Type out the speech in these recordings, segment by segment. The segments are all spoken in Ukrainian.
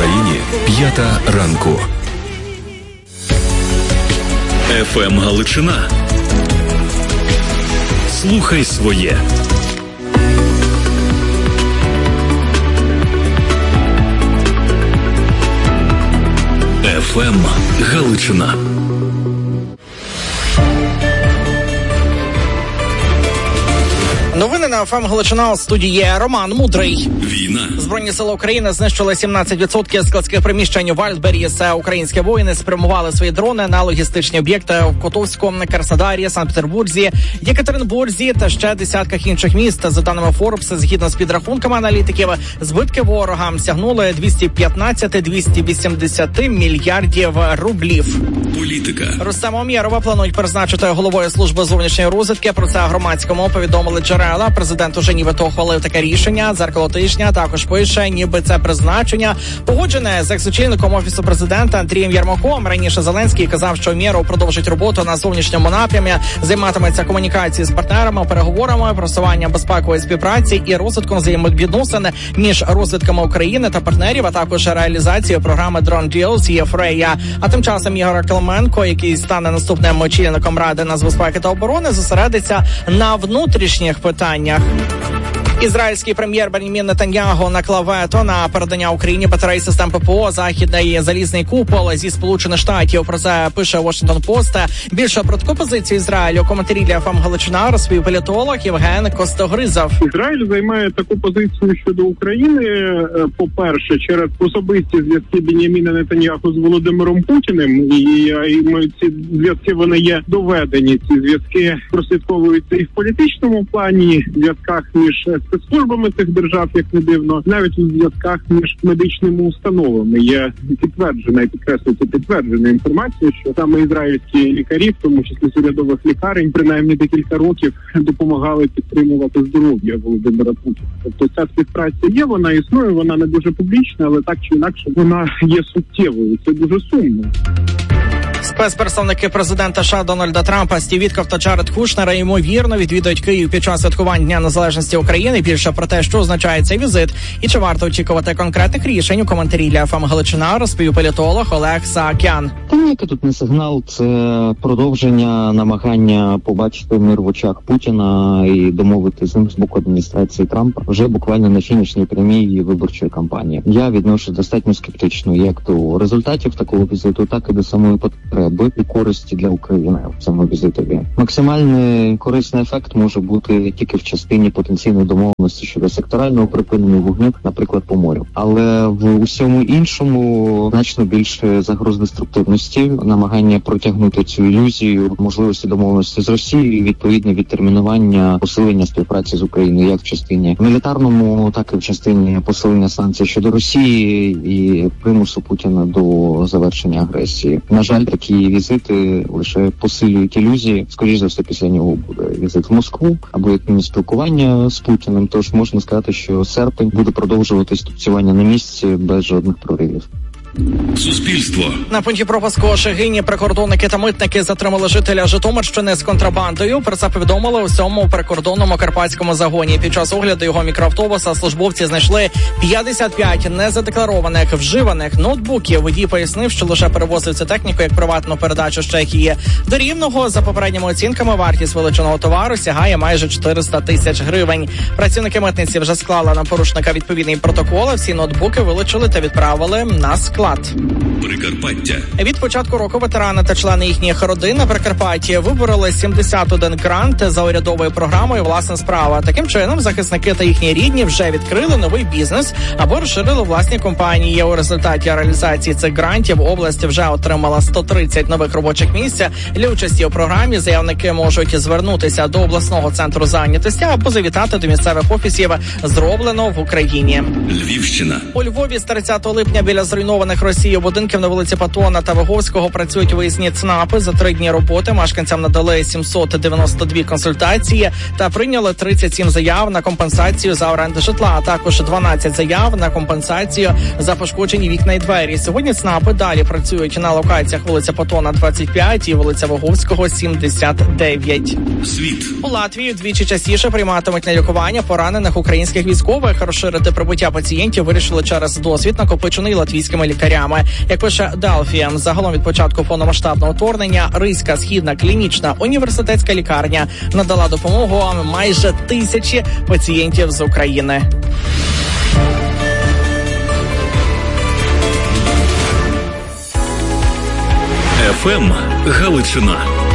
Україні 5 ранку. ФМ Галичина. Слухай своє. ФМ Галичина. Новини на ФМ Галичина. У студії Роман Мудрий. Війна. Збройні сили України знищили 17% складських приміщень у Вальдберрі. Українські воїни спрямували свої дрони на логістичні об'єкти в Котовську, Краснодарі, Санкт-Петербурзі, Єкатеринбурзі та ще десятках інших міст. За даними Forbes, згідно з підрахунками аналітиків, збитки ворога сягнули 215-280 мільярдів рублів. Політика. Рустема Умєрова планують призначити головою служби зовнішньої розвідки. Про це громадському повідомили джерела. Президент уже нібито ухвалив таке рішення. Дзеркало тижня також пише, ніби це призначення погоджене з екс-очільником Офісу президента Андрієм Єрмаком. Раніше Зеленський казав, що Умєров продовжить роботу на зовнішньому напрямі, займатиметься комунікацією з партнерами, переговорами, просуванням безпекової співпраці і розвитком взаємовідносин між розвідками України та партнерів, а також реалізацією програми Drone Deals і Фрея. А тим часом Ігор Клименко, який стане наступним очільником Ради нацбезпеки та оборони, зосередиться на внутрішніх питаннях. Ізраїльський прем'єр Бен'ямін Нетаньяху наклав вето на передання Україні батарей систем ППО «Західний залізний купол» зі Сполучених Штатів. Про це пише Washington Post. Більше про таку позицію Ізраїлю коментарі для ФМ Галичина розповів політолог Євген Костогризов. Ізраїль займає таку позицію щодо України, по-перше, через особисті зв'язки Бен'яміна Нетаньяху з Володимиром Путіним. І ці зв'язки, вони є доведені. Ці зв'язки прослідковуються і в політичному плані, в зв'язках між спецслужбами цих держав, як не дивно, навіть у зв'язках між медичними установами є підтверджена і підкреслюється підтверджена інформація, що саме ізраїльські лікарі, в тому числі з урядових лікарень, принаймні декілька років допомагали підтримувати здоров'я Володимира Путіна. Тобто ця співпраця є, вона існує, вона не дуже публічна, але так чи інакше вона є суттєвою. Це дуже сумно. Спецпредставники президента США Дональда Трампа Стів Вітков та Джаред Кушнер ймовірно відвідують Київ під час святкування Дня Незалежності України. Більше про те, що означає цей візит і чи варто очікувати конкретних рішень, у коментарі для ФМ Галичина розповів політолог Олег Саакян. Та ніякий тут не сигнал, це продовження намагання побачити мир в очах Путіна і домовити з ним з боку адміністрації Трампа вже буквально на фінішній прямій виборчої кампанії. Я відношу достатньо скептично як до результатів такого візиту, так і до самої потреби і користі для України в цьому візитові. Максимальний корисний ефект може бути тільки в частині потенційної домовленості щодо секторального припинення вогню, наприклад, по морю. Але в усьому іншому значно більше загроз деструктивності, намагання протягнути цю ілюзію можливості домовленості з Росією, відповідне відтермінування посилення співпраці з Україною як в частині мілітарному, так і в частині посилення санкцій щодо Росії і примусу Путіна до завершення агресії. На жаль, такі візити лише посилюють ілюзії. Скоріше за все, після нього буде візит в Москву або якесь спілкування з Путіним. Тож можна сказати, що серпень буде продовжуватись тупцювання на місці без жодних проривів. Суспільство. На пункті пропуску Шегині прикордонники та митники затримали жителя Житомирщини з контрабандою. Про це повідомили у цьому прикордонному карпатському загоні. Під час огляду його мікроавтобуса службовці знайшли 55 незадекларованих вживаних ноутбуків. Водій пояснив, що лише перевозив цю техніку як приватну передачу з Чехії до Рівного. За попередніми оцінками, вартість вилученого товару сягає майже 400 тисяч гривень. Працівники митниці вже склали на порушника відповідний протокол. Всі ноутбуки вилучили та відправили на склад. Прикарпаття. Від початку року ветерани та члени їхніх родин на Прикарпатті вибороли 71 грант за урядовою програмою «Власна справа». Таким чином, захисники та їхні рідні вже відкрили новий бізнес або розширили власні компанії. У результаті реалізації цих грантів область вже отримала 130 нових робочих місць. Для участі у програмі заявники можуть звернутися до обласного центру зайнятості або завітати до місцевих офісів «Зроблено в Україні». Львівщина. У Львові з 30 липня біля зруйнованих Росією будинків будинків на вулиці Патона та Виговського працюють виїзні ЦНАПи. За 3 дні роботи мешканцям надали 792 консультації та прийняли 37 заяв на компенсацію за оренду житла, а також 12 заяв на компенсацію за пошкоджені вікна і двері. Сьогодні ЦНАПи далі працюють на локаціях вулиця Патона 25 і вулиця Виговського 79. Світ. У Латвії вдвічі частіше прийматимуть на лікування поранених українських військових. Розширити прибуття пацієнтів вирішили через досвід, накопичений латвійськими лікарями. Як пише Delphi, загалом від початку повномасштабного вторгнення Ризька східна клінічна університетська лікарня надала допомогу майже 1000 пацієнтів з України. ФМ Галичина.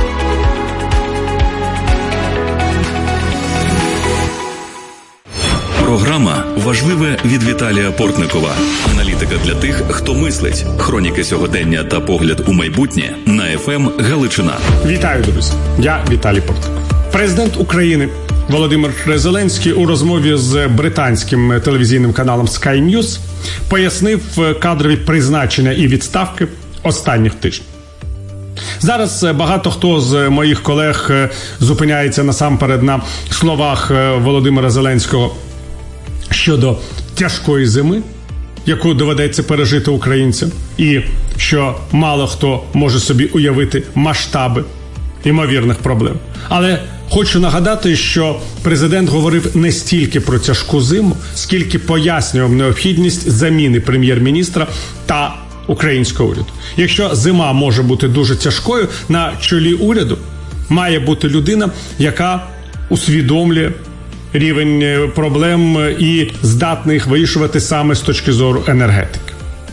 Програма «Важливе» від Віталія Портникова. Аналітика для тих, хто мислить. Хроніки сьогодення та погляд у майбутнє на ФМ Галичина. Вітаю, друзі. Я Віталій Портников. Президент України Володимир Зеленський у розмові з британським телевізійним каналом Sky News пояснив кадрові призначення і відставки останніх тижнів. Зараз багато хто з моїх колег зупиняється насамперед на словах Володимира Зеленського щодо тяжкої зими, яку доведеться пережити українцям, і що мало хто може собі уявити масштаби ймовірних проблем. Але хочу нагадати, що президент говорив не стільки про тяжку зиму, скільки пояснював необхідність заміни прем'єр-міністра та українського уряду. Якщо зима може бути дуже тяжкою, на чолі уряду має бути людина, яка усвідомлює рівень проблем і здатна їх вирішувати саме з точки зору енергетики.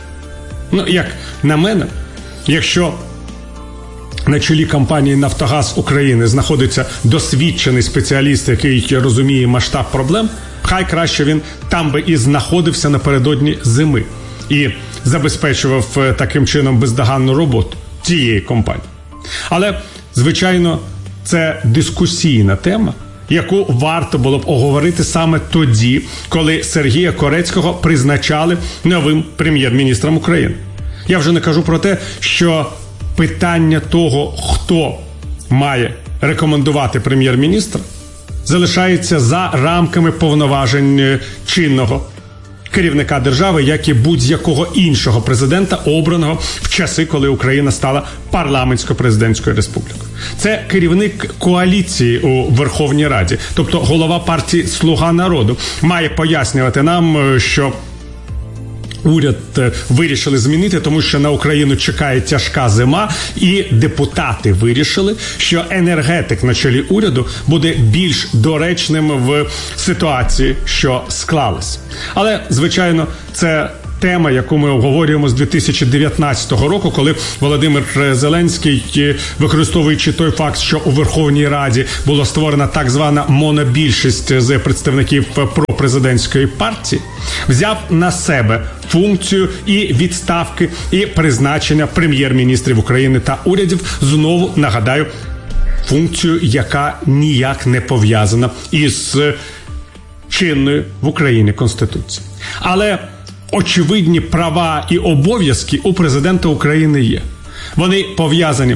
Як на мене, якщо на чолі компанії «Нафтогаз України» знаходиться досвідчений спеціаліст, який розуміє масштаб проблем, хай краще він там би і знаходився напередодні зими і забезпечував таким чином бездоганну роботу цієї компанії. Але, звичайно, це дискусійна тема, яку варто було б оговорити саме тоді, коли Сергія Корецького призначали новим прем'єр-міністром України. Я вже не кажу про те, що питання того, хто має рекомендувати прем'єр-міністра, залишається за рамками повноважень чинного керівника держави, як і будь-якого іншого президента, обраного в часи, коли Україна стала парламентсько-президентською республікою. Це керівник коаліції у Верховній Раді, тобто голова партії «Слуга народу», має пояснювати нам, що уряд вирішили змінити, тому що на Україну чекає тяжка зима, і депутати вирішили, що енергетик на чолі уряду буде більш доречним в ситуації, що склалась. Але, звичайно, це тема, яку ми обговорюємо з 2019 року, коли Володимир Зеленський, використовуючи той факт, що у Верховній Раді була створена так звана монобільшість з представників пропрезидентської партії, взяв на себе функцію і відставки, і призначення прем'єр-міністрів України та урядів. Знову нагадаю, функцію, яка ніяк не пов'язана із чинною в Україні Конституцією. Але очевидні права і обов'язки у президента України є. Вони пов'язані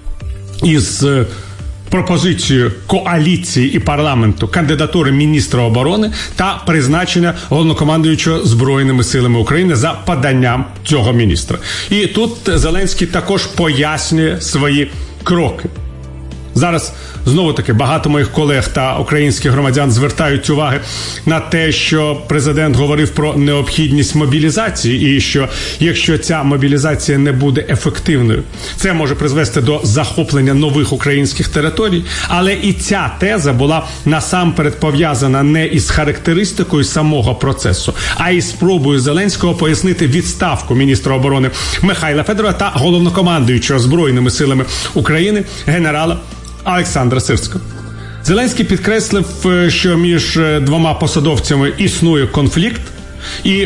із пропозицією коаліції і парламенту кандидатури міністра оборони та призначення головнокомандуючого Збройними силами України за поданням цього міністра. І тут Зеленський також пояснює свої кроки. Зараз, знову-таки, багато моїх колег та українських громадян звертають уваги на те, що президент говорив про необхідність мобілізації і що якщо ця мобілізація не буде ефективною, це може призвести до захоплення нових українських територій. Але і ця теза була насамперед пов'язана не із характеристикою самого процесу, а із спробою Зеленського пояснити відставку міністра оборони Михайла Федорова та головнокомандуючого Збройними силами України генерала Олександра Сирського. Зеленський підкреслив, що між двома посадовцями існує конфлікт, і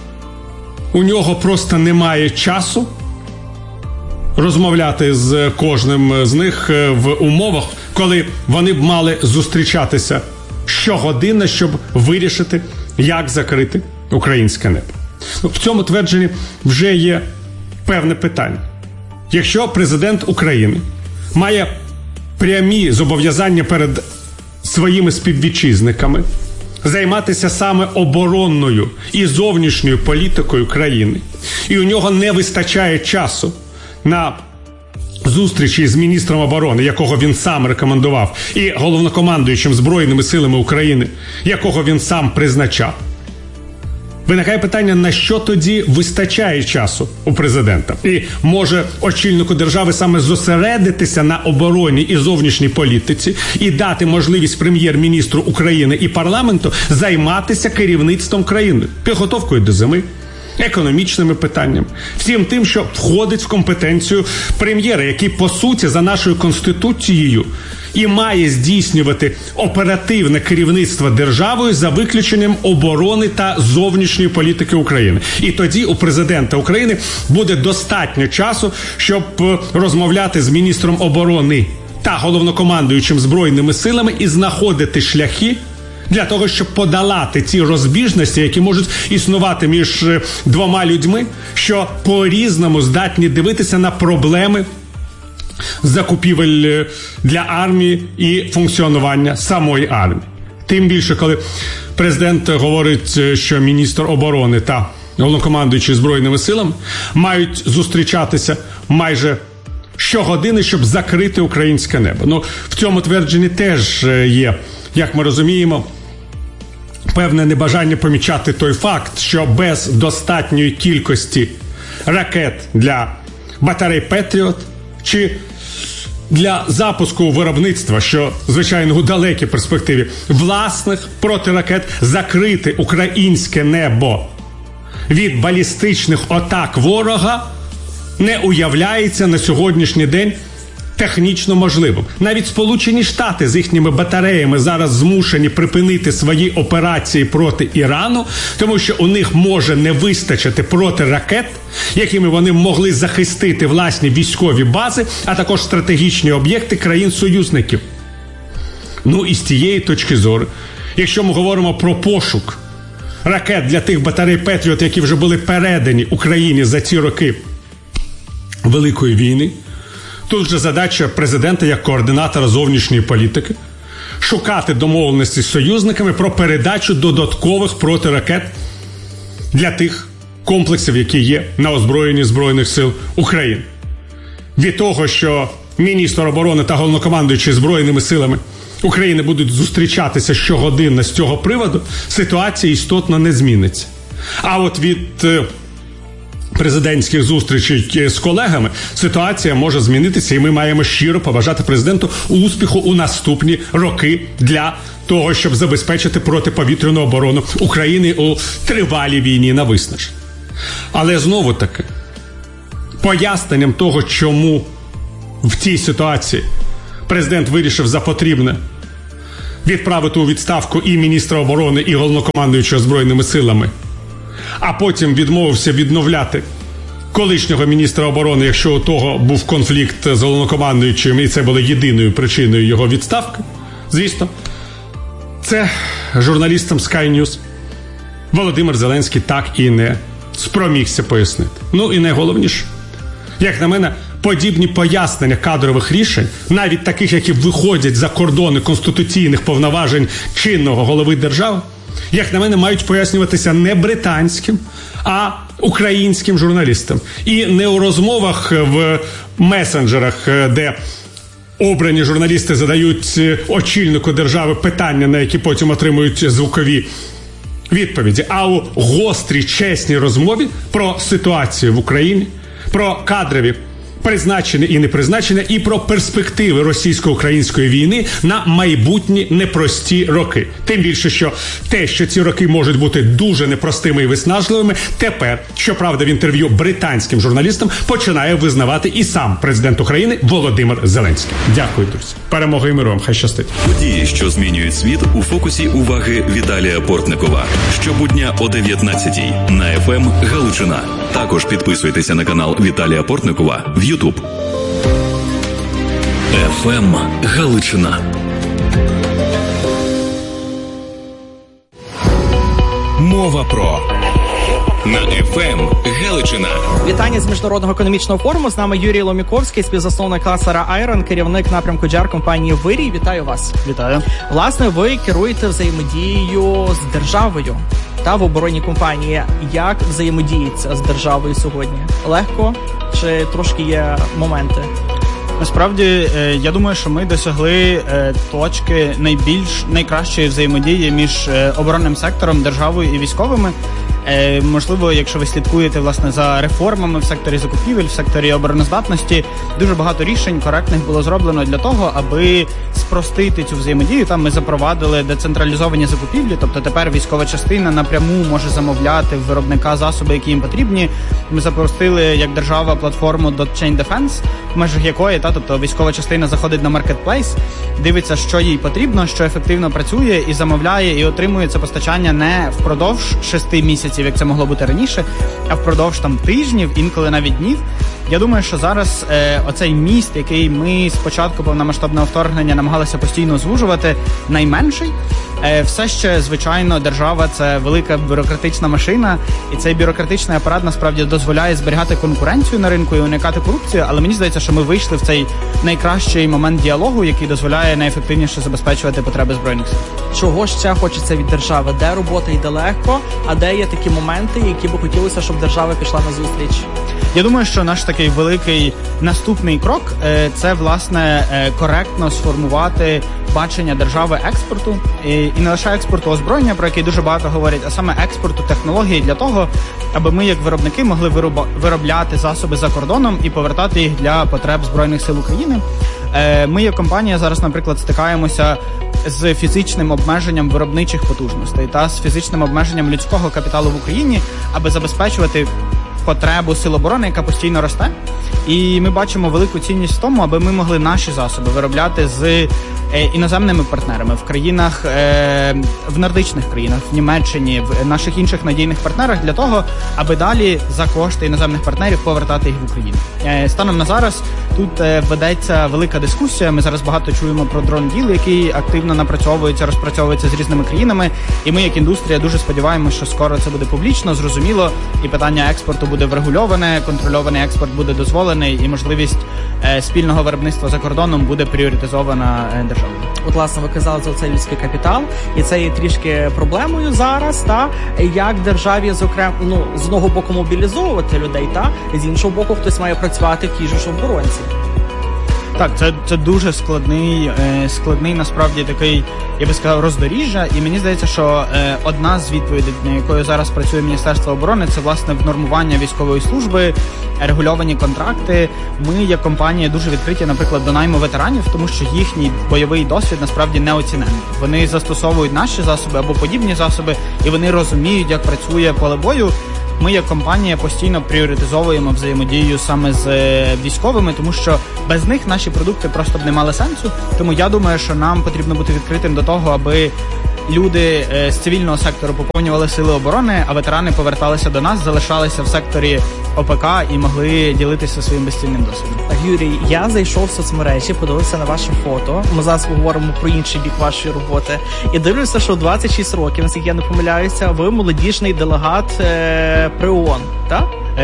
у нього просто немає часу розмовляти з кожним з них в умовах, коли вони б мали зустрічатися щогодинно, щоб вирішити, як закрити українське небо. В цьому твердженні вже є певне питання. Якщо президент України має прямі зобов'язання перед своїми співвітчизниками займатися саме оборонною і зовнішньою політикою країни, і у нього не вистачає часу на зустрічі з міністром оборони, якого він сам рекомендував, і головнокомандуючим Збройними силами України, якого він сам призначав, виникає питання, на що тоді вистачає часу у президента? І може очільнику держави саме зосередитися на обороні і зовнішній політиці і дати можливість прем'єр-міністру України і парламенту займатися керівництвом країни, підготовкою до зими, економічними питаннями, всім тим, що входить в компетенцію прем'єра, який, по суті, за нашою Конституцією і має здійснювати оперативне керівництво державою за виключенням оборони та зовнішньої політики України. І тоді у президента України буде достатньо часу, щоб розмовляти з міністром оборони та головнокомандуючим Збройними силами і знаходити шляхи для того, щоб подолати ті розбіжності, які можуть існувати між двома людьми, що по-різному здатні дивитися на проблеми закупівель для армії і функціонування самої армії. Тим більше, коли президент говорить, що міністр оборони та головнокомандуючий Збройними силами мають зустрічатися майже щогодини, щоб закрити українське небо. Ну, в цьому твердженні теж є, як ми розуміємо, певне небажання помічати той факт, що без достатньої кількості ракет для батарей «Петріот» чи для запуску виробництва, що, звичайно, у далекій перспективі, власних протиракет, закрити українське небо від балістичних атак ворога не уявляється на сьогоднішній день технічно можливим. Навіть Сполучені Штати з їхніми батареями зараз змушені припинити свої операції проти Ірану, тому що у них може не вистачити протиракет, якими вони могли захистити власні військові бази, а також стратегічні об'єкти країн-союзників. Ну і з тієї точки зору, якщо ми говоримо про пошук ракет для тих батарей «Петріот», які вже були передані Україні за ці роки Великої війни, тут же задача президента як координатора зовнішньої політики шукати домовленості з союзниками про передачу додаткових протиракет для тих комплексів, які є на озброєнні Збройних сил України. Від того, що міністр оборони та головнокомандуючий Збройними силами України будуть зустрічатися щогодинно з цього приводу, ситуація істотно не зміниться. А от від президентських зустрічей з колегами ситуація може змінитися, і ми маємо щиро побажати президенту успіху у наступні роки для того, щоб забезпечити протиповітряну оборону України у тривалій війні на виснаження. Але знову таки, поясненням того, чому в цій ситуації президент вирішив за потрібне відправити у відставку і міністра оборони, і головнокомандуючого Збройними силами, а потім відмовився відновляти колишнього міністра оборони, якщо у того був конфлікт з головнокомандуючим, і це було єдиною причиною його відставки, звісно, це журналістам Sky News Володимир Зеленський так і не спромігся пояснити. Ну і найголовніше, як на мене, подібні пояснення кадрових рішень, навіть таких, які виходять за кордони конституційних повноважень чинного голови держави, як на мене, мають пояснюватися не британським, а українським журналістам. І не у розмовах в месенджерах, де обрані журналісти задають очільнику держави питання, на які потім отримують звукові відповіді, а у гострій, чесній розмові про ситуацію в Україні, про кадрові призначення і непризначення, і про перспективи російсько-української війни на майбутні непрості роки. Тим більше, що те, що ці роки можуть бути дуже непростими і виснажливими, тепер, щоправда, в інтерв'ю британським журналістам починає визнавати і сам президент України Володимир Зеленський. Дякую, друзі. Перемоги і миру вам. Хай щастить. Події, що змінюють світ, у фокусі уваги Віталія Портникова. Щобудня о 19:00 на FM Галичина. Також підписуйтеся на канал Віталія Портникова в YouTube. FM Галичина. Мова про на FM Галичина. Галичина. Вітання з Міжнародного економічного форуму. З нами Юрій Ломіковський, співзасновник кластера Айрон, керівник напрямку JR компанії Вирій. Вітаю вас. Вітаю. Власне, ви керуєте взаємодією з державою та в оборонній компанії. Як взаємодіється з державою сьогодні? Легко чи трошки є моменти? Насправді, я думаю, що ми досягли точки найкращої взаємодії між оборонним сектором, державою і військовими. Можливо, якщо ви слідкуєте, власне, за реформами в секторі закупівель, в секторі обороноздатності, дуже багато рішень коректних було зроблено для того, аби спростити цю взаємодію. Там ми запровадили децентралізовані закупівлі, тобто тепер військова частина напряму може замовляти в виробника засоби, які їм потрібні. Ми запустили як держава платформу .Chain Defense, в межах якої, тобто військова частина заходить на маркетплейс, дивиться, що їй потрібно, що ефективно працює, і замовляє, і отримує це постачання не впродовж 6 місяців, як це могло бути раніше, а впродовж тижнів, інколи навіть днів. Я думаю, що зараз оцей міст, який ми з початку повномасштабного вторгнення намагалися постійно звужувати, найменший. Все ще, звичайно, держава – це велика бюрократична машина, і цей бюрократичний апарат насправді дозволяє зберігати конкуренцію на ринку і уникати корупцію, але мені здається, що ми вийшли в цей найкращий момент діалогу, який дозволяє найефективніше забезпечувати потреби Збройних сил. Чого ще хочеться від держави? Де робота йде легко, а де є такі моменти, які би хотілося, щоб держава пішла на зустріч? Я думаю, що наш такий великий наступний крок – це, власне, коректно сформувати бачення держави експорту. І не лише експорту озброєння, про який дуже багато говорять, а саме експорту технологій для того, аби ми, як виробники, могли виробляти засоби за кордоном і повертати їх для потреб Збройних сил України. Ми, як компанія, зараз, наприклад, стикаємося з фізичним обмеженням виробничих потужностей та з фізичним обмеженням людського капіталу в Україні, аби забезпечувати потребу сил оборони, яка постійно росте. І ми бачимо велику цінність в тому, аби ми могли наші засоби виробляти з іноземними партнерами в країнах, в нордичних країнах, в Німеччині, в наших інших надійних партнерах для того, аби далі за кошти іноземних партнерів повертати їх в Україну. Станом на зараз тут ведеться велика дискусія. Ми зараз багато чуємо про дрон-діл, який активно напрацьовується, розпрацьовується з різними країнами. І ми, як індустрія, дуже сподіваємося, що скоро це буде публічно, зрозуміло, і питання експорту буде врегульоване, контрольований експорт буде дозволений, і можливість спільного виробництва за кордоном буде пріоритизована державою. От, власне, ви казали за цей людський капітал, і це є трішки проблемою зараз, як державі, зокрема, з одного боку мобілізовувати людей, з іншого боку хтось має працювати в тій же ж оборонці. Так, це дуже складний, насправді, такий, я би сказав, роздоріжжя. І мені здається, що одна з відповідей, на якою зараз працює Міністерство оборони, це, власне, внормування військової служби, регульовані контракти. Ми, як компанія, дуже відкриті, наприклад, до найму ветеранів, тому що їхній бойовий досвід, насправді, неоцінений. Вони застосовують наші засоби або подібні засоби, і вони розуміють, як працює поле бою. Ми, як компанія, постійно пріоритизовуємо взаємодію саме з військовими, тому що без них наші продукти просто б не мали сенсу. Тому я думаю, що нам потрібно бути відкритим до того, аби люди з цивільного сектору поповнювали сили оборони, а ветерани поверталися до нас, залишалися в секторі ОПК і могли ділитися своїм безцінним досвідом. Юрій, я зайшов в соцмережі, подивився на ваше фото. Ми зараз говоримо про інший бік вашої роботи. І дивлюся, що 26 років, наскільки я не помиляюся, ви молодіжний делегат при ООН, так?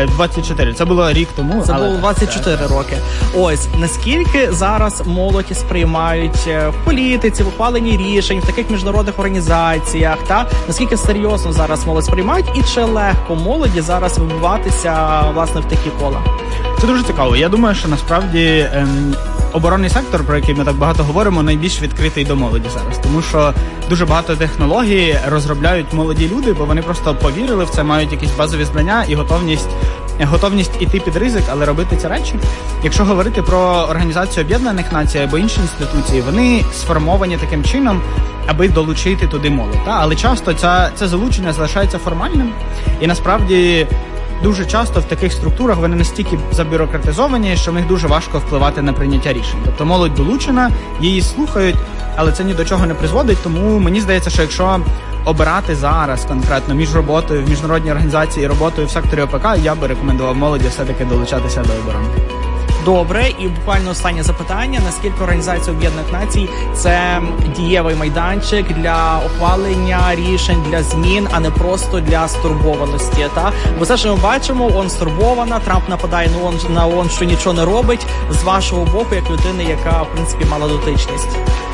24. Це було рік тому. Це було 24 роки. Ось, наскільки зараз молоді сприймають в політиці, в ухваленні рішень, в таких міжнародних організаціях, наскільки серйозно зараз молодь сприймають, і чи легко молоді зараз вибиватися, власне, в такі кола? Це дуже цікаво. Я думаю, що насправді оборонний сектор, про який ми так багато говоримо, найбільш відкритий до молоді зараз. Тому що дуже багато технологій розробляють молоді люди, бо вони просто повірили в це, мають якісь базові знання і готовність іти під ризик, але робити ці речі. Якщо говорити про Організацію Об'єднаних Націй або інші інституції, вони сформовані таким чином, аби долучити туди молодь. Але часто це залучення залишається формальним, і насправді дуже часто в таких структурах вони настільки забюрократизовані, що в них дуже важко впливати на прийняття рішень. Тобто молодь долучена, її слухають, але це ні до чого не призводить, тому мені здається, що якщо обирати зараз конкретно між роботою в міжнародній організації і роботою в секторі ОПК, я би рекомендував молоді все-таки долучатися до оборони. Добре, і буквально останнє запитання. Наскільки Організація Об'єднаних Націй – це дієвий майданчик для ухвалення рішень, для змін, а не просто для стурбованості, та? Бо це, що ми бачимо, ООН стурбована, Трамп нападає на ООН, що нічого не робить, з вашого боку, як людини, яка, в принципі, мала дотичність.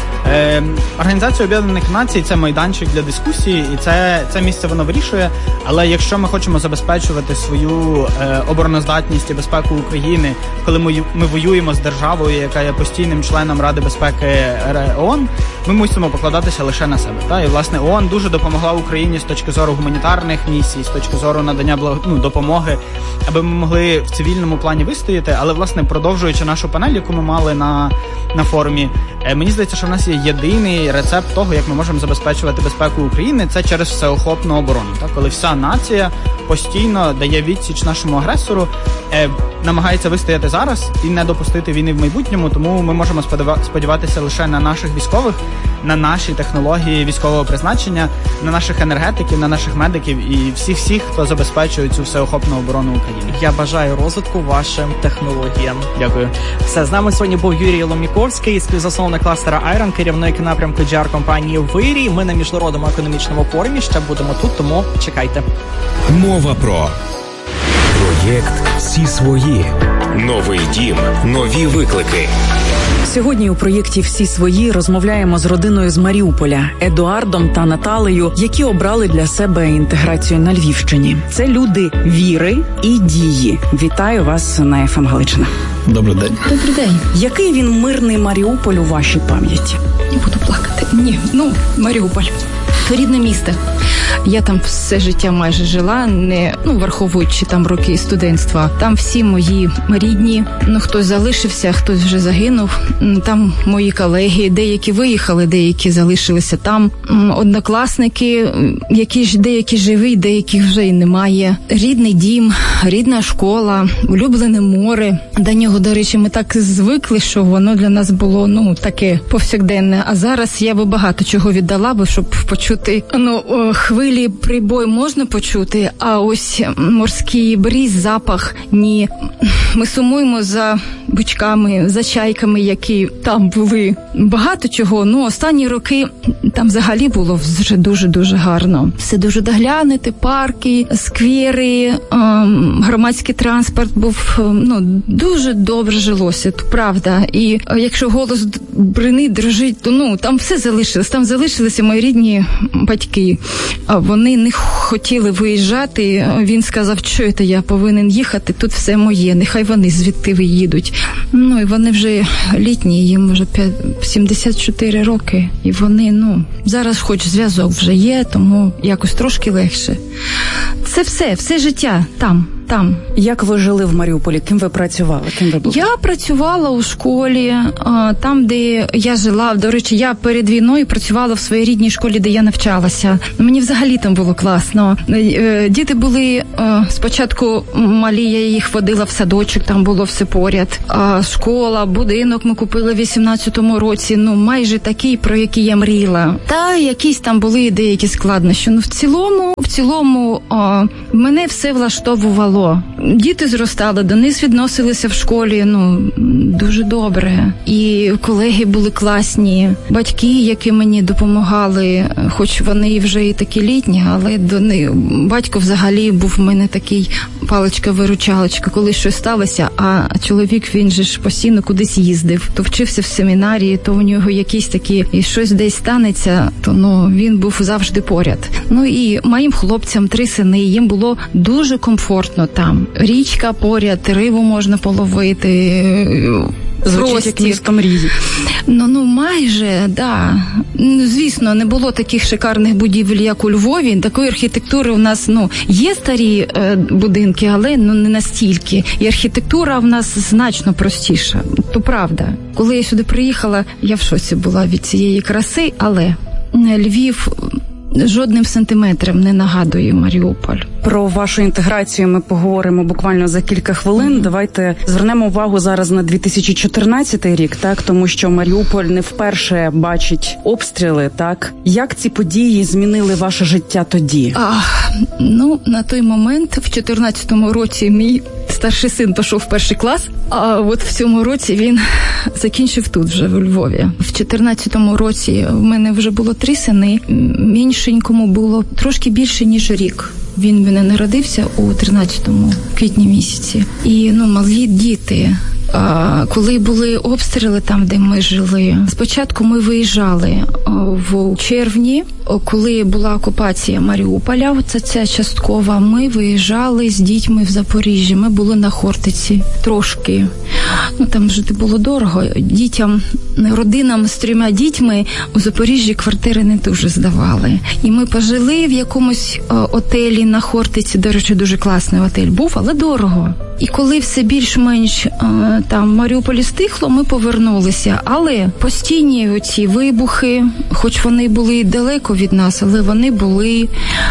Організація Об'єднаних Націй – це майданчик для дискусії, і це місце воно вирішує. Але якщо ми хочемо забезпечувати свою обороноздатність і безпеку України, коли ми воюємо з державою, яка є постійним членом Ради безпеки ООН, ми мусимо покладатися лише на себе. Та? І, власне, ООН дуже допомогла Україні з точки зору гуманітарних місій, з точки зору надання допомоги, аби ми могли в цивільному плані вистояти. Але, власне, продовжуючи нашу панель, яку ми мали на форумі, мені здається, що в нас є єдиний рецепт того, як ми можемо забезпечувати безпеку України, це через всеохопну оборону. Так? Коли вся нація постійно дає відсіч нашому агресору, намагається вистояти зараз і не допустити війни в майбутньому, тому ми можемо сподіватися лише на наших військових, на наші технології військового призначення, на наших енергетиків, на наших медиків і всіх, хто забезпечує цю всеохопну оборону України. Я бажаю розвитку вашим технологіям. Дякую. Все, з нами сьогодні був Юрій Ломіковський, співзасновник кластера Айрон, керівник напрямку GR-компанії «Вирій». Ми на Міжнародному економічному форумі ще будемо тут, тому чекайте. Мова про проєкт «Всі свої». Новий дім, нові виклики. Сьогодні у проєкті «Всі свої» розмовляємо з родиною з Маріуполя, Едуардом та Наталею, які обрали для себе інтеграцію на Львівщині. Це люди віри і дії. Вітаю вас на ФМ Галичина. Добрий день. Добрий день. Який він мирний Маріуполь у вашій пам'яті? Не буду плакати. Ні, Маріуполь. Рідне місто. Я там все життя майже жила, не враховуючи там роки студентства. Там всі мої рідні, хтось залишився, хтось вже загинув. Там мої колеги, деякі виїхали, деякі залишилися там. Однокласники, деякі живі, деяких вже й немає. Рідний дім, рідна школа, улюблене море. До нього, до речі, ми так звикли, що воно для нас було таке повсякденне. А зараз я би багато чого віддала би, щоб почути хвилі, прибой можна почути, а ось морський бріз, запах – ні. Ми сумуємо за бичками, за чайками, які там були. Багато чого. Останні роки там взагалі було вже дуже-дуже гарно. Все дуже доглянуте, парки, сквери, громадський транспорт був, дуже добре жилося, то правда. І якщо голос бринить, дрожить, то там все залишилось. Там залишилися мої рідні батьки. Вони не хотіли виїжджати. Він сказав, що це я повинен їхати, тут все моє, нехай вони звідти виїдуть. І вони вже літні, їм вже 74 роки. І вони, зараз хоч зв'язок вже є, тому якось трошки легше. Це все життя там. Як ви жили в Маріуполі? Ким ви працювали? Ким ви були? Я працювала у школі, там, де я жила. До речі, я перед війною працювала в своїй рідній школі, де я навчалася. Мені взагалі там було класно. Діти були спочатку малі, я їх водила в садочок, там було все поряд. Школа, будинок ми купили в 18-му році, майже такий, про який я мріяла. Та якісь там були деякі складнощі. В цілому мене все влаштовувало. Діти зростали, до них відносилися в школі, дуже добре. І колеги були класні, батьки, які мені допомагали, хоч вони вже і такі літні, але батько взагалі був в мене такий паличка-виручалочка, коли щось сталося, а чоловік, він же ж постійно кудись їздив, то вчився в семінарії, то у нього якісь такі, і щось десь станеться, то він був завжди поряд. І моїм хлопцям 3 сини, їм було дуже комфортно там. Річка поряд, рибу можна половити. Звучить як місто мрії. Майже, да. Звісно, не було таких шикарних будівель, як у Львові. Такої архітектури у нас, є старі будинки, але не настільки. І архітектура в нас значно простіша. То правда. Коли я сюди приїхала, я в шоці була від цієї краси, але Львів жодним сантиметром не нагадує Маріуполь. Про вашу інтеграцію ми поговоримо буквально за кілька хвилин. Давайте звернемо увагу зараз на 2014 рік, так, тому що Маріуполь не вперше бачить обстріли, так? Як ці події змінили ваше життя тоді? На той момент, в 2014 році, мій старший син пішов в 1 клас, а от в цьому році він закінчив тут вже, в Львові. В 14-му році в мене вже було 3 сини, меншенькому було трошки більше, ніж рік. Він в мене народився у 13-му квітні місяці. І, малі діти. Коли були обстріли там, де ми жили, спочатку ми виїжджали в червні, коли була окупація Маріуполя, це часткова, ми виїжджали з дітьми в Запоріжжя. Ми були на Хортиці трошки. Там жити було дорого. Дітям, родинам з 3 дітьми у Запоріжжі квартири не дуже здавали. І ми пожили в якомусь отелі на Хортиці. До речі, дуже класний отель був, але дорого. І коли все більш-менш там в Маріуполі стихло, ми повернулися. Але постійні оці вибухи, хоч вони були далеко від нас, але вони були.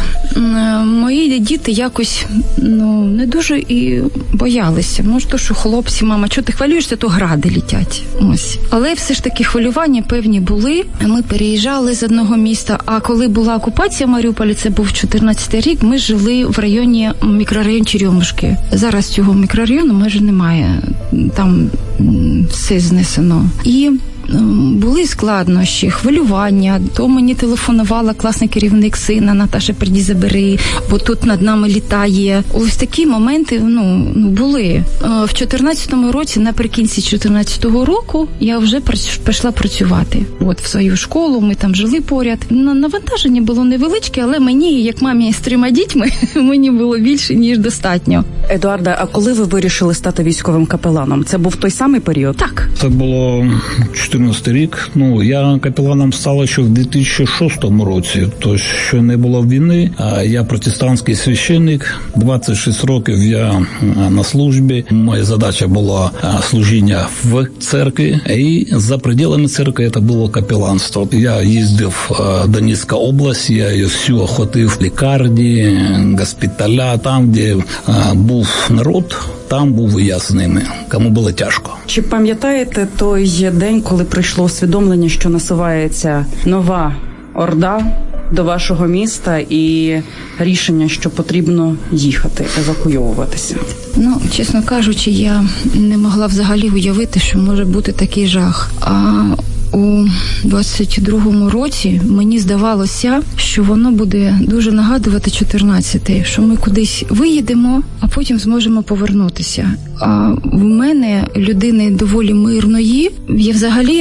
Мої діти якось не дуже і боялися. Може, то, що хлопці, мама, чого ти хвилюєшся, то гради літять. Ось. Але все ж таки хвилювання певні були. Ми переїжджали з одного міста, а коли була окупація Маріуполя, це був 14-й рік, ми жили в районі, мікрорайон Черемушки. Зараз цього мікрорайону майже немає. Там все знесено. І були складнощі, хвилювання. То мені телефонувала класний керівник сина: Наташа, приди, забери, бо тут над нами літає. Ось такі моменти, були. В 14-му році, наприкінці 14-го року, я вже пішла працювати. От в свою школу, ми там жили поряд. Навантаження було невеличке, але мені, як мамі з 3 дітьми, мені було більше, ніж достатньо. Едуарда, а коли ви вирішили стати військовим капеланом? Це був той самий період? Так. Це було 14 рік. Я капеланом стала ще в 2006 році, тобто ще не було війни. Я протестантський священник, 26 років я на службі. Моя задача була служіння в церкві, і за пределами церкви це було капеланство. Я їздив в Донецьку область, я її всю охватив, лікарні, госпіталя, там, де був народ, там був я з ними, кому було тяжко. Чи пам'ятаєте той день, коли прийшло усвідомлення, що насувається нова орда до вашого міста і рішення, що потрібно їхати, евакуйовуватися? Чесно кажучи, я не могла взагалі уявити, що може бути такий жах. У 22-му році мені здавалося, що воно буде дуже нагадувати 14-й, що ми кудись виїдемо, а потім зможемо повернутися. А в мене, людини доволі мирної, я взагалі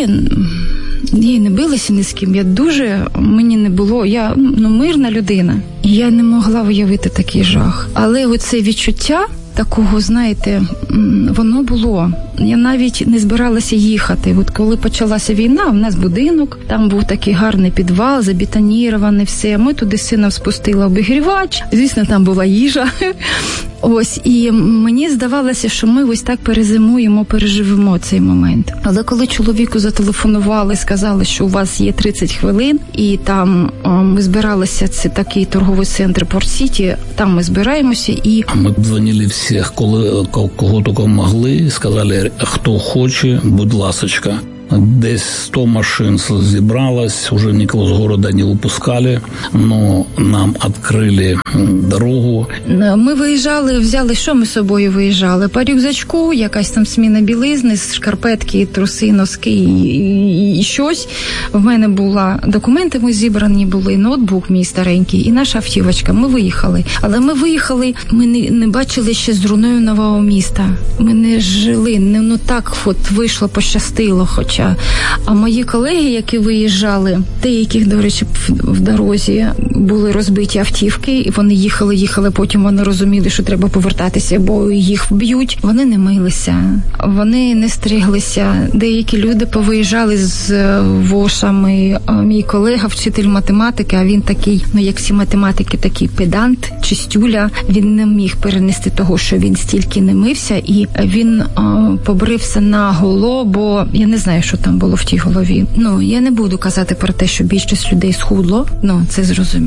я не билася ні з ким, мені не було, я мирна людина. І я не могла уявити такий жах. Але оце відчуття такого, знаєте, воно було. Я навіть не збиралася їхати. От коли почалася війна, в нас будинок, там був такий гарний підвал, забетонірований, все. Ми туди сина спустили обігрівач. Звісно, там була їжа. Ось, і мені здавалося, що ми ось так перезимуємо, переживемо цей момент. Але коли чоловіку зателефонували, сказали, що у вас є 30 хвилин, і там ми збиралися, це такий торговий центр Порт-Сіті, там ми збираємося і... Ми дзвонили всіх, кого тільки могли, сказали, хто хоче, будь ласочка. Десь 100 машин зібралось, уже нікого з города не випускали, но нам відкрили дорогу. Ми виїжджали, взяли, що ми з собою виїжджали? По рюкзачку, якась там зміна білизни, шкарпетки, труси, носки і щось. В мене була документи, ми зібрані були, ноутбук мій старенький і наша автівочка. Ми виїхали. Але ми виїхали, ми не бачили ще з Руною нового міста. Ми не жили, так от вийшло, пощастило хоч. А мої колеги, які виїжджали, деяких, до речі, в дорозі були розбиті автівки, і вони їхали, потім вони розуміли, що треба повертатися, бо їх вб'ють. Вони не милися, вони не стриглися. Деякі люди повиїжджали з вошами. Мій колега, вчитель математики, а він такий, як всі математики, такий педант, чистюля. Він не міг перенести того, що він стільки не мився, і він побрився наголо, бо я не знаю, що там було в тій голові. Я не буду казати про те, що більшість людей схудло, це зрозуміло.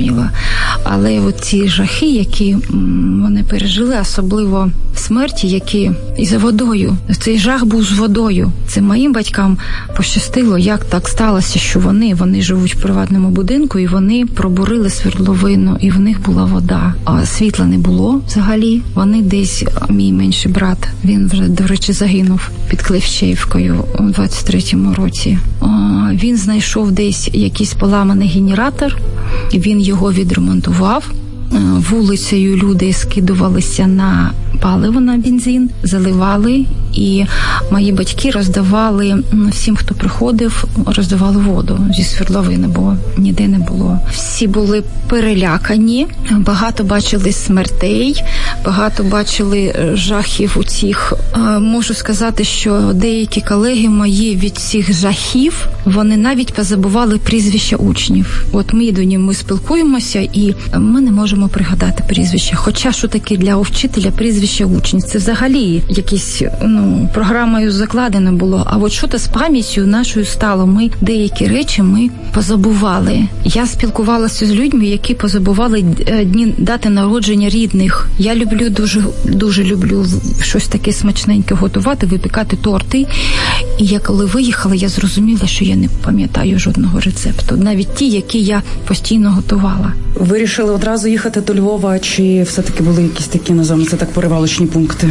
зрозуміла. Але от ці жахи, які вони пережили, особливо смерті, які і за водою. Цей жах був з водою. Це моїм батькам пощастило, як так сталося, що вони живуть в приватному будинку, і вони пробурили свердловину, і в них була вода. А світла не було взагалі. Вони десь, мій менший брат, він вже, до речі, загинув під Клевщеївкою у 23-му році. Він знайшов десь якийсь поламаний генератор, і він його відремонтував. Вулицею люди скидувалися на паливо, на бензин, заливали, і мої батьки роздавали всім, хто приходив, роздавали воду зі свердловини, бо ніде не було. Всі були перелякані, багато бачили смертей, багато бачили жахів у цих. Можу сказати, що деякі колеги мої від цих жахів, вони навіть позабували прізвища учнів. От ми спілкуємося, і ми не можемо пригадати прізвище. Хоча, що таке для вчителя прізвище учнів? Це взагалі якісь, програмою закладено було. А от що-то з пам'яттю нашою стало. Ми деякі речі позабували. Я спілкувалася з людьми, які позабували дати народження рідних. Я дуже люблю щось таке смачненьке готувати, випікати торти. І я коли виїхала, я зрозуміла, що я не пам'ятаю жодного рецепту. Навіть ті, які я постійно готувала. Вирішили одразу їхати до Львова, чи все-таки були якісь такі, називаємо це так, перевалочні пункти?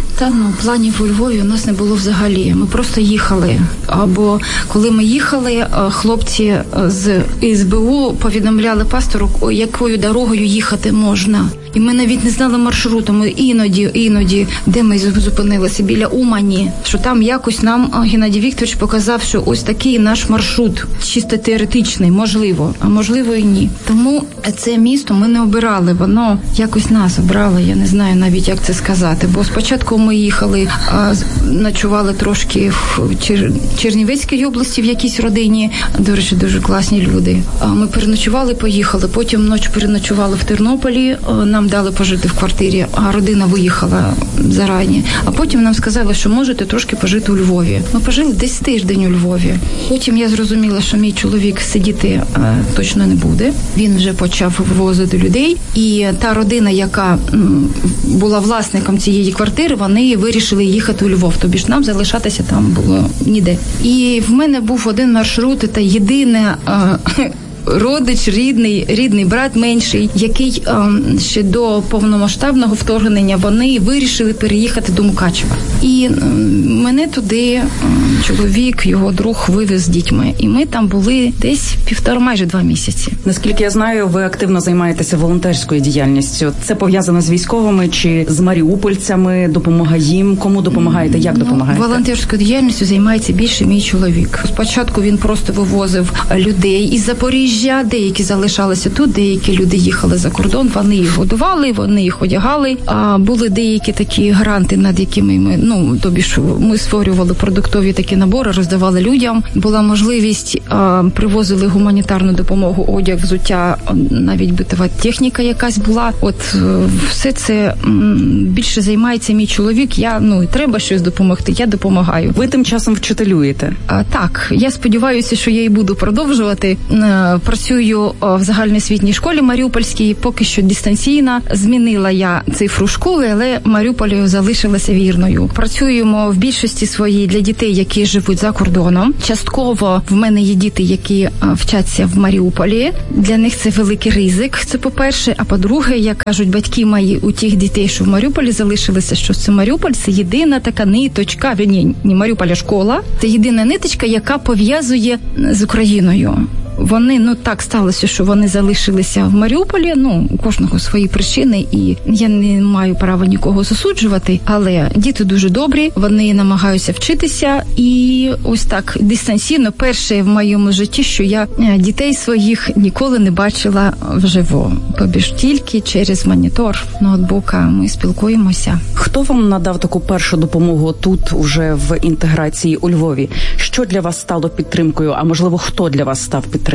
Планів у Львові у нас не було взагалі. Ми просто їхали. Або коли ми їхали, хлопці з СБУ повідомляли пастору, якою дорогою їхати можна. І ми навіть не знали маршруту. Ми іноді, де ми зупинилися, біля Умані, що там якось нам Геннадій Вікторович показав, що ось такий наш маршрут, чисто теоретичний, можливо, а можливо і ні. Тому це місто ми не обирали, воно якось нас обрало, я не знаю навіть, як це сказати. Бо спочатку ми їхали, ночували трошки в Чернівецькій області в якійсь родині, до речі, дуже класні люди. Ми переночували, поїхали, потім ночі переночували в Тернополі, нам дали пожити в квартирі, а родина виїхала зарані. А потім нам сказали, що можете трошки пожити у Львові. Ми пожили десь тиждень у Львові. Потім я зрозуміла, що мій чоловік сидіти точно не буде. Він вже почав вивозити людей. І та родина, яка була власником цієї квартири, вони вирішили їхати у Львов. Тобі ж нам залишатися там було ніде. І в мене був один маршрут, та єдине родич, рідний брат менший, який ще до повномасштабного вторгнення вони вирішили переїхати до Мукачева. І мене туди чоловік, його друг вивез з дітьми. І ми там були десь майже 2 місяці. Наскільки я знаю, ви активно займаєтеся волонтерською діяльністю. Це пов'язано з військовими чи з маріупольцями? Допомога їм? Кому допомагаєте? Як допомагаєте? Волонтерською діяльністю займається більше мій чоловік. Спочатку він просто вивозив людей із Запоріжжя, деякі залишалися тут, деякі люди їхали за кордон, вони їх годували, вони їх одягали. А були деякі такі гранти, над якими ми створювали продуктові такі набори, роздавали людям. Була можливість, привозили гуманітарну допомогу, одяг, взуття, навіть битова техніка якась була. От все це більше займається мій чоловік. Треба щось допомогти, я допомагаю. Ви тим часом вчителюєте? Так, я сподіваюся, що я і буду продовжувати. Працюю в загальноосвітній школі Маріупольській, поки що дистанційно. Змінила я цифру школи, але Маріуполю залишилася вірною. Працюємо в більшості своїй для дітей, які живуть за кордоном. Частково в мене є діти, які вчаться в Маріуполі. Для них це великий ризик, це по-перше. А по-друге, як кажуть батьки мої у тих дітей, що в Маріуполі залишилися, що це Маріуполь, це єдина така ниточка, не Маріуполь, а школа. Це єдина ниточка, яка пов'язує з Україною. Вони, так сталося, що вони залишилися в Маріуполі, у кожного свої причини, і я не маю права нікого засуджувати, але діти дуже добрі, вони намагаються вчитися, і ось так дистанційно, перше в моєму житті, що я дітей своїх ніколи не бачила вживу, побіж тільки через монітор ноутбука ми спілкуємося. Хто вам надав таку першу допомогу тут, уже в інтеграції у Львові? Що для вас стало підтримкою, а можливо, хто для вас став підтримкою?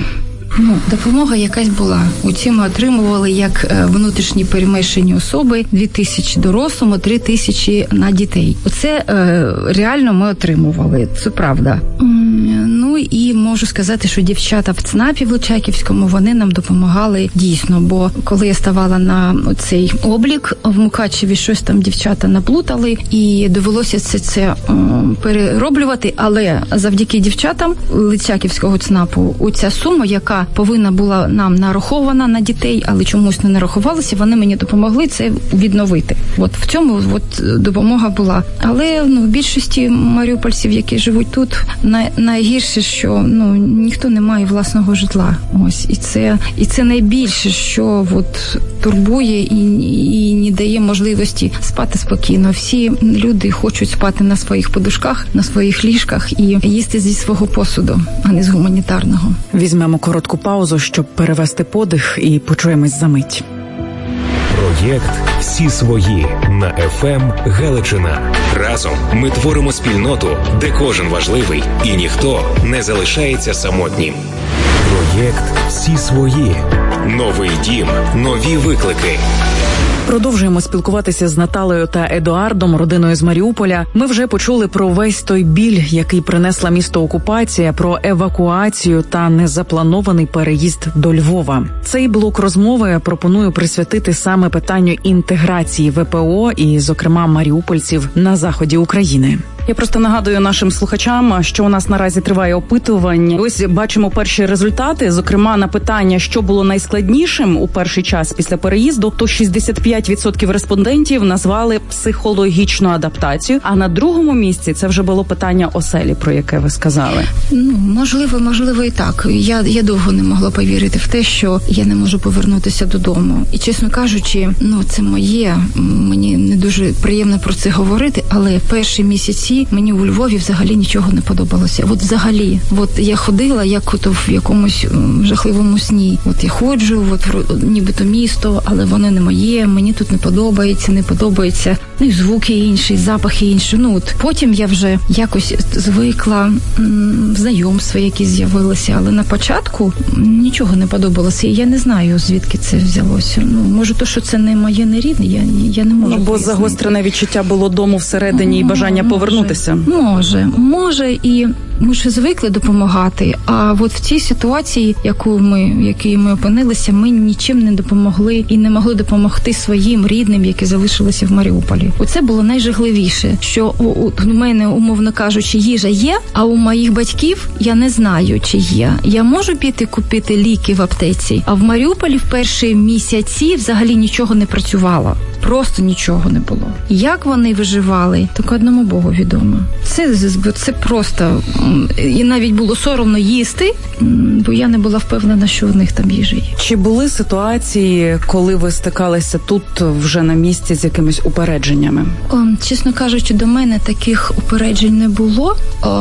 Допомога якась була. Оці ми отримували як внутрішні переміщені особи, 2000 дорослому, 3000 на дітей. Оце реально ми отримували, це правда. Ну і можу сказати, що дівчата в ЦНАПі в Личаківському, вони нам допомагали дійсно, бо коли я ставала на цей облік в Мукачеві, щось там дівчата наплутали і довелося це перероблювати, але завдяки дівчатам Личаківського ЦНАПу оця сума, яка повинна була нам нарахована на дітей, але чомусь не нарахувалася, вони мені допомогли це відновити. От в цьому допомога була. Але в більшості маріупольців, які живуть тут, найгірше, що ніхто не має власного житла. Ось і це найбільше, що турбує і не дає можливості спати спокійно. Всі люди хочуть спати на своїх подушках, на своїх ліжках і їсти зі свого посуду, а не з гуманітарного. Візьмемо коротку паузу, щоб перевести подих, і почуємось за мить. Проєкт «Всі свої» на ФМ Галичина. Разом ми творимо спільноту, де кожен важливий і ніхто не залишається самотнім. Проєкт «Всі свої». Новий дім, нові виклики. Продовжуємо спілкуватися з Наталею та Едуардом, родиною з Маріуполя. Ми вже почули про весь той біль, який принесла місто окупація, про евакуацію та незапланований переїзд до Львова. Цей блок розмови пропоную присвятити саме питанню інтеграції ВПО і, зокрема, маріупольців на заході України. Я просто нагадую нашим слухачам, що у нас наразі триває опитування. Ось бачимо перші результати. Зокрема, на питання, що було найскладнішим у перший час після переїзду, то 65% респондентів назвали психологічну адаптацію. А на другому місці це вже було питання оселі, про яке ви сказали. Можливо і так. Я довго не могла повірити в те, що я не можу повернутися додому. І, чесно кажучи, це моє. Мені не дуже приємно про це говорити, але перші місяці мені у Львові взагалі нічого не подобалося. Взагалі. Я ходила, як в якомусь жахливому сні. Я ходжу, нібито місто, але воно не моє, мені тут не подобається. І звуки інші, запахи інші. Потім я вже якось звикла, знайомства якісь з'явилися, але на початку нічого не подобалося. І я не знаю, звідки це взялося. Може, то, що це не моє, не рідне, я не можу. Бо загострене відчуття було дому всередині і бажання повернутися. Може, і ми ж звикли допомагати, а в цій ситуації, в якій ми опинилися, ми нічим не допомогли і не могли допомогти своїм рідним, які залишилися в Маріуполі. Оце було найжахливіше, що у мене, умовно кажучи, їжа є, а у моїх батьків я не знаю, чи є. Я можу піти купити ліки в аптеці, а в Маріуполі в перші місяці взагалі нічого не працювало. Просто нічого не було. Як вони виживали, тільки одному Богу відомо. Це просто... І навіть було соромно їсти, бо я не була впевнена, що в них там їжа є. Чи були ситуації, коли ви стикалися тут вже на місці з якимись упередженнями? Чесно кажучи, до мене таких упереджень не було.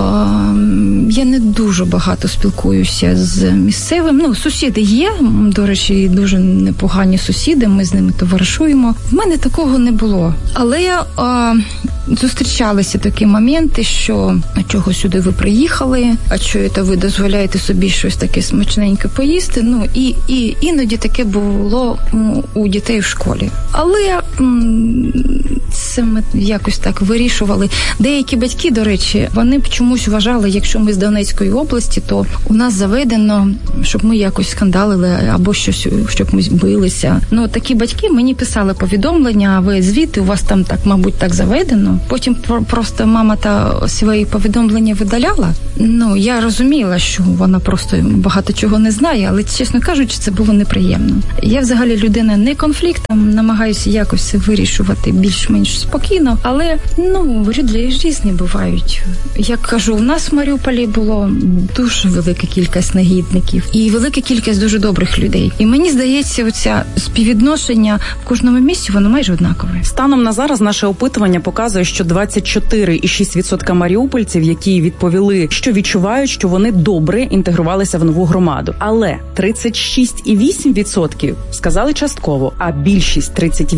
Я не дуже багато спілкуюся з місцевим. Сусіди є, до речі, дуже непогані сусіди, ми з ними товаришуємо. В мене такого не було. Але зустрічалися такі моменти, що а чого сюди ви приїхали, а що це ви дозволяєте собі щось таке смачненьке поїсти. І іноді таке було у дітей в школі. Але це ми якось так вирішували. Деякі батьки, до речі, вони б чомусь вважали, якщо ми з Донецької області, то у нас заведено, щоб ми якось скандалили або щось, щоб ми билися. Такі батьки мені писали повідомлення, а ви звідти, у вас там так, мабуть, так заведено. Потім просто мама та свої повідомлення видаляла. Я розуміла, що вона просто багато чого не знає, але, чесно кажучи, це було неприємно. Я взагалі людина не конфліктом, намагаюся якось це вирішувати більш-менш спокійно, але, люди різні бувають. Як кажу, у нас в Маріуполі було дуже велика кількість негідників і велика кількість дуже добрих людей. І мені здається, оця співвідношення в кожному місці, воно майже однакове. Станом на зараз наше опитування показує, що 24,6% маріупольців, які відповіли, що відчувають, що вони добре інтегрувалися в нову громаду. Але 36,8% сказали частково, а більшість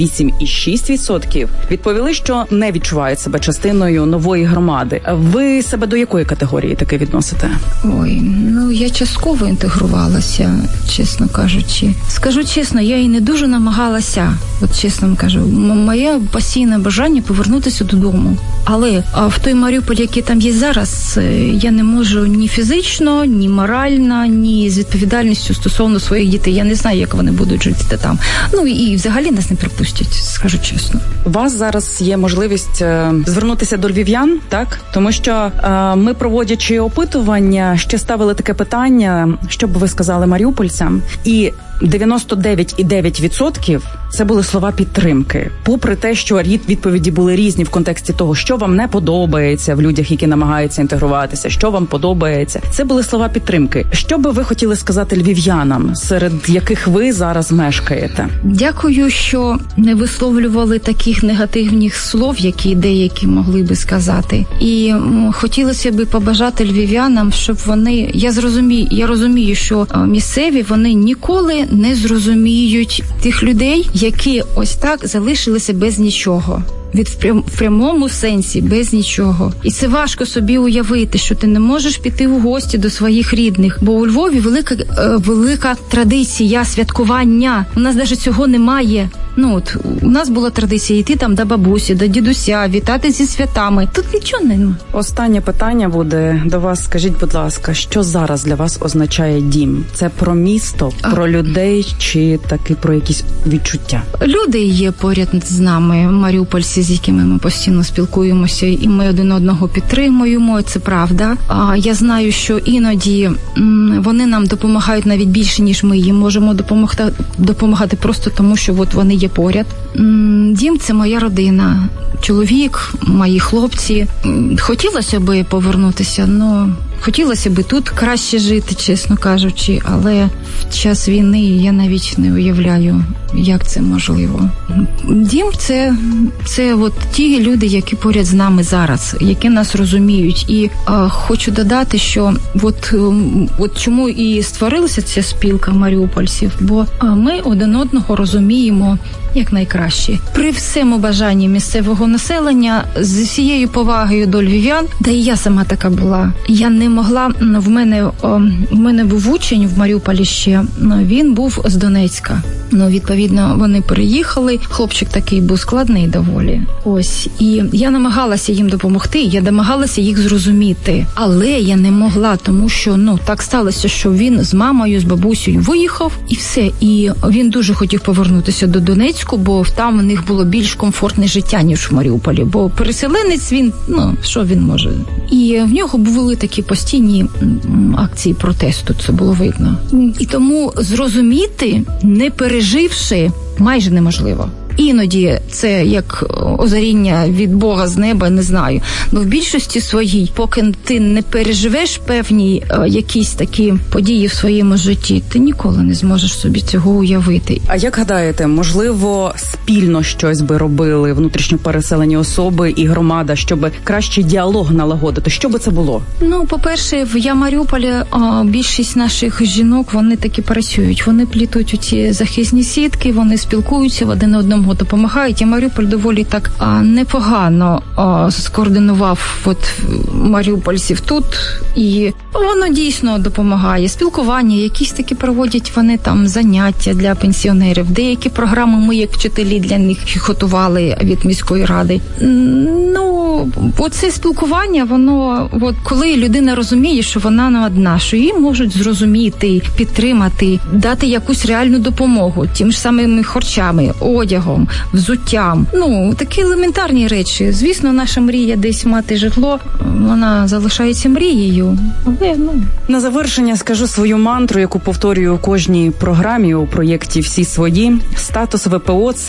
38,6% відповіли, що не відчувають себе частиною нової громади. Ви себе до якої категорії таки відносите? Я частково інтегрувалася, чесно кажучи. Скажу чесно, я і не дуже намагалася, чесно вам кажу. Моє постійне бажання повернутися додому. Але в той Маріуполь, який там є зараз, я не можу ні фізично, ні морально, ні з відповідальністю стосовно своїх дітей. Я не знаю, як вони будуть жити там. Ну і взагалі нас не припустять, скажу чесно. У вас зараз є можливість звернутися до львів'ян, так? Тому що ми, проводячи опитування, ще ставили таке питання, що б ви сказали маріупольцям, і 99,9% це були слова підтримки. Попри те, що відповіді були різні в контексті того, що вам не подобається в людях, які намагаються інтегруватися, що вам подобається. Це були слова підтримки. Що би ви хотіли сказати львів'янам, серед яких ви зараз мешкаєте? Дякую, що не висловлювали таких негативних слов, які деякі могли би сказати. І хотілося би побажати львів'янам, щоб вони... Я розумію, що місцеві, вони ніколи не зрозуміють тих людей, які ось так залишилися без нічого. В прямому сенсі, без нічого. І це важко собі уявити, що ти не можеш піти в гості до своїх рідних. Бо у Львові велика традиція святкування. У нас навіть цього немає. У нас була традиція йти там до бабусі, до дідуся, вітати зі святами. Тут нічого немає. Останнє питання буде до вас. Скажіть, будь ласка, що зараз для вас означає дім? Це про місто, про людей чи таки про якісь відчуття? Люди є поряд з нами, маріупольці, з якими ми постійно спілкуємося, і ми один одного підтримуємо, це правда. Я знаю, що іноді вони нам допомагають навіть більше, ніж ми їм можемо допомагати просто тому, що вони є поряд. Дім – це моя родина, чоловік, мої хлопці. Хотілося б повернутися, хотілося б тут краще жити, чесно кажучи, але в час війни я навіть не уявляю, як це можливо. Дім – це от ті люди, які поряд з нами зараз, які нас розуміють. І хочу додати, що от чому і створилася ця спілка маріупольців, бо ми один одного розуміємо як найкраще. При всьому бажанні місцевого населення, з всією повагою до львів'ян, та і я сама така була. Я не могла, в мене був учень в Маріуполі ще, він був з Донецька. Відповідно, вони переїхали. Хлопчик такий був складний доволі. Ось. І я намагалася їм допомогти, я намагалася їх зрозуміти. Але я не могла, тому що, так сталося, що він з мамою, з бабусею виїхав, і все. І він дуже хотів повернутися до Донецьку, бо там у них було більш комфортне життя, ніж в Маріуполі. Бо переселенець він, що він може? І в нього були такі постійні акції протесту, це було видно. І тому зрозуміти, не переживши, майже неможливо. Іноді це як озаріння від Бога з неба, не знаю. В більшості своїй, поки ти не переживеш певні якісь такі події в своєму житті, ти ніколи не зможеш собі цього уявити. А як гадаєте, можливо, спільно щось би робили внутрішньо переселені особи і громада, щоб кращий діалог налагодити? Що би це було? По-перше, в Маріуполі більшість наших жінок, вони таки працюють. Вони плітуть ці захисні сітки, вони спілкуються, один одному допомагають, і Маріуполь доволі так непогано скоординував маріупольців тут, і воно дійсно допомагає. Спілкування, якісь такі проводять вони там заняття для пенсіонерів, деякі програми ми, як вчителі, для них готували від міської ради. Оце спілкування, воно, коли людина розуміє, що вона не одна, що її можуть зрозуміти, підтримати, дати якусь реальну допомогу, тим ж самими харчами, одягом, взуттям. Такі елементарні речі. Звісно, наша мрія десь мати житло, вона залишається мрією. Але, На завершення скажу свою мантру, яку повторюю у кожній програмі у проєкті «Всі свої». Статус ВПО –